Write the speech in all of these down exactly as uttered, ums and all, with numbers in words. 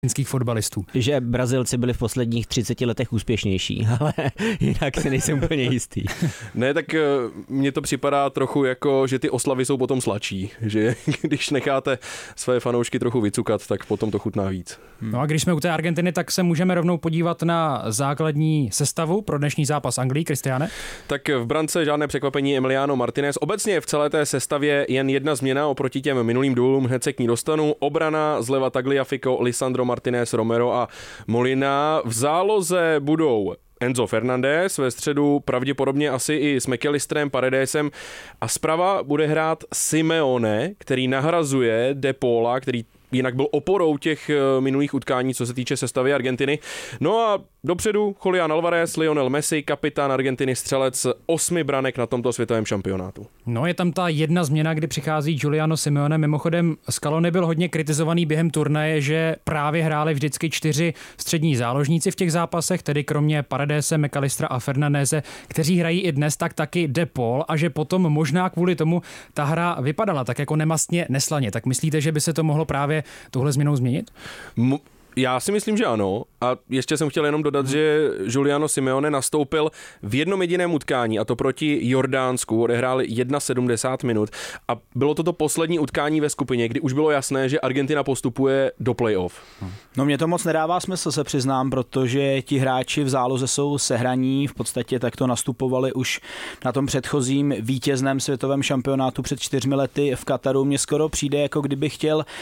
argentinských fotbalistů. Že Brazilci byli v posledních třiceti letech úspěšnější, ale jinak si nejsem úplně jistý. Ne, tak mně to připadá trochu jako, že ty oslavy jsou potom sladší, že když necháte své fanoušky trochu vycukat, tak potom to chutná víc. No a když jsme u té Argentiny, tak se můžeme rovnou podívat na základní sestavu pro dnešní zápas Anglii. Kristiáne? Tak v brance žádné překvapení Emiliano Martinez. Obecně v celé té sestavě jen jedna změna oproti těm minulým důlům, hned se k ní dostanu. Obrana zleva Tagliafico, Lisandro Martinez, Romero a Molina. V záloze budou Enzo Fernandez, ve středu pravděpodobně asi i s McAllisterem, Paredesem a zprava bude hrát Simeone, který nahrazuje De Paula, který jinak byl oporou těch minulých utkání, co se týče sestavy Argentiny. No a dopředu Julián Alvarez, Lionel Messi, kapitán Argentiny, střelec osmi branek na tomto světovém šampionátu. No je tam ta jedna změna, kdy přichází Giuliano Simeone. Mimochodem Scaloni byl hodně kritizovaný během turnaje, že právě hráli vždycky čtyři střední záložníci v těch zápasech, tedy kromě Paredese, McAllistera a Fernandeze, kteří hrají i dnes, tak taky De Paul, a že potom možná kvůli tomu ta hra vypadala tak jako nemastně neslaně. Tak myslíte, že by se to mohlo právě tuhle změnou změnit? M- Já si myslím, že ano. A ještě jsem chtěl jenom dodat, že Giuliano Simeone nastoupil v jednom jediném utkání, a to proti Jordánsku. Odehrál sedmdesát minut a bylo to to poslední utkání ve skupině, kdy už bylo jasné, že Argentina postupuje do playoff. No mě to moc nedává smysl, se přiznám, protože ti hráči v záloze jsou sehraní, v podstatě takto nastupovali už na tom předchozím vítězném světovém šampionátu před čtyřmi lety v Kataru. Mně skoro přijde, jako kdyby chtěl uh,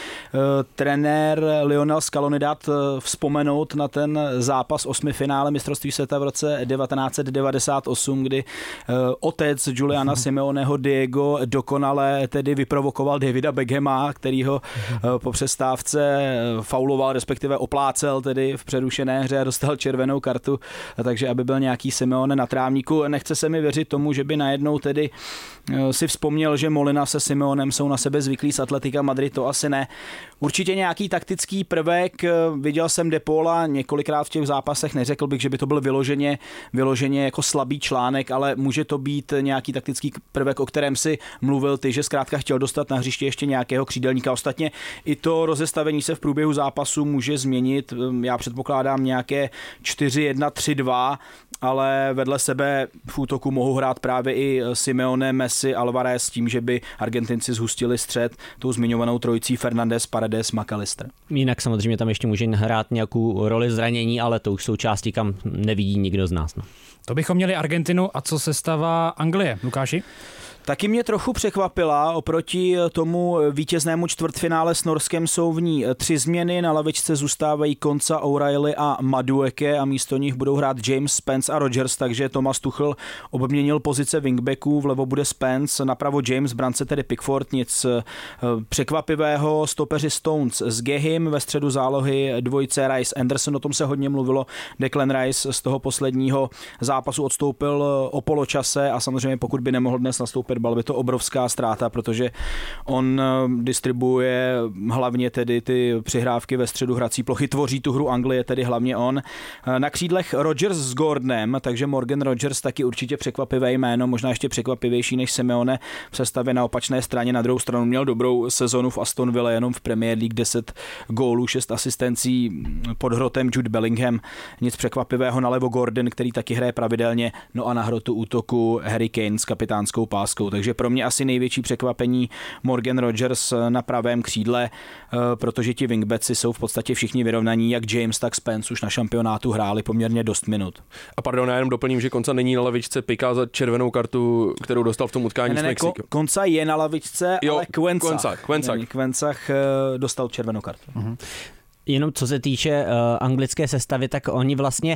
trenér Lionel Scaloni dát vzpomenout na ten zápas osmi finále mistrovství světa v roce devatenáct set devadesát osm, kdy uh, otec Giuliana Simeoneho Diego dokonale tedy vyprovokoval Davida Beckhama, který ho uh, po přestávce fauloval, respektive oplácel tedy v přerušené hře a dostal červenou kartu, takže aby byl nějaký Simeone na trávníku. Nechce se mi věřit tomu, že by najednou tedy uh, si vzpomněl, že Molina se Simeonem jsou na sebe zvyklí z Atletica Madrid, to asi ne. Určitě nějaký taktický prvek. Viděl jsem De Paula několikrát v těch zápasech, neřekl bych, že by to byl vyloženě, vyloženě jako slabý článek, ale může to být nějaký taktický prvek, o kterém si mluvil ty, že zkrátka chtěl dostat na hřiště ještě nějakého křídelníka. Ostatně i to rozestavení se v průběhu zápasu může změnit. Já předpokládám nějaké čtyři jedna tři dva, ale vedle sebe v útoku mohou hrát právě i Simeone, Messi, Alvarez s tím, že by Argentinci zhustili střed tou zmiňovanou trojicí Fernandez, Paredes, McAllister. Jinak samozřejmě tam ještě může hrát nějakou roli zranění, ale to už jsou části, kam nevidí nikdo z nás. No. To bychom měli Argentinu, a co se stává Anglie, Lukáši? Taky mě trochu překvapila, oproti tomu vítěznému čtvrtfinále s Norskem jsou v ní tři změny, na lavičce zůstávají Konsa, O'Reilly a Madueke a místo nich budou hrát James, Spence a Rogers, takže Thomas Tuchel obměnil pozice wingbacků, vlevo bude Spence, napravo James, brance tedy Pickford, nic překvapivého, stopeři Stones s Gehim, ve středu zálohy dvojice Rice Anderson, o tom se hodně mluvilo, Declan Rice z toho posledního zápasu odstoupil o poločase a samozřejmě pokud by nemohl dnes nastoupit, byla by to obrovská ztráta, protože on distribuuje hlavně tedy ty přihrávky ve středu hrací plochy, tvoří tu hru Anglie, tedy hlavně on. Na křídlech Rodgers s Gordonem, takže Morgan Rodgers taky určitě překvapivé jméno, možná ještě překvapivější než Simeone v sestavě na opačné straně. Na druhou stranu měl dobrou sezonu v Aston Villa, jenom v Premier League deset gólů, šest asistencí, pod hrotem Jude Bellingham, nic překvapivého. Nalevo Gordon, který taky hraje pravidelně, no a na hrotu útoku Harry Kane s kapitánskou páskou. Takže pro mě asi největší překvapení Morgan Rodgers na pravém křídle, protože ti wingbacki jsou v podstatě všichni vyrovnaní, jak James, tak Spence už na šampionátu hráli poměrně dost minut. A pardon, já jenom doplním, že Konca není na lavičce, piká za červenou kartu, kterou dostal v tom utkání ne, ne, s Mexikem. Konca je na lavičce, jo, ale Quencach Quencach dostal červenou kartu. Uh-huh. Jenom co se týče uh, anglické sestavy, tak oni vlastně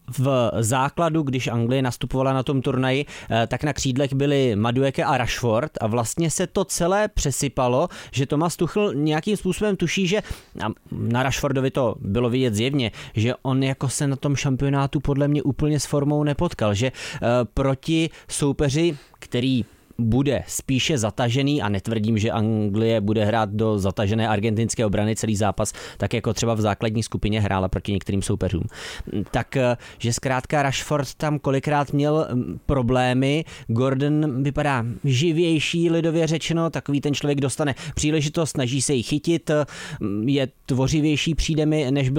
v základu, když Anglie nastupovala na tom turnaji, uh, tak na křídlech byli Madueke a Rashford a vlastně se to celé přesypalo, že Thomas Tuchel nějakým způsobem tuší, že na Rashfordovi to bylo vidět zjevně, že on jako se na tom šampionátu podle mě úplně s formou nepotkal, že uh, proti soupeři, který bude spíše zatažený, a netvrdím, že Anglie bude hrát do zatažené argentinské obrany celý zápas, tak jako třeba v základní skupině hrála proti některým soupeřům. Tak, že zkrátka Rashford tam kolikrát měl problémy, Gordon vypadá živější, lidově řečeno, takový ten člověk dostane příležitost, snaží se ji chytit, je tvořivější, přijde mi, než byl